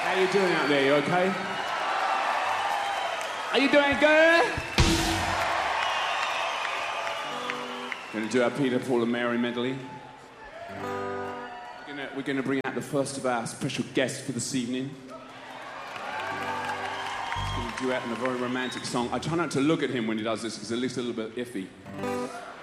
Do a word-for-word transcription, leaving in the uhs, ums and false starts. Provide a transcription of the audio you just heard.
How you doing out there? You okay? Are you doing good? We're gonna do our Peter, Paul and Mary medley. We're gonna, we're gonna bring out the first of our special guests for this evening. He's gonna duet in a very romantic song. I try not to look at him when he does this because it looks a little bit iffy.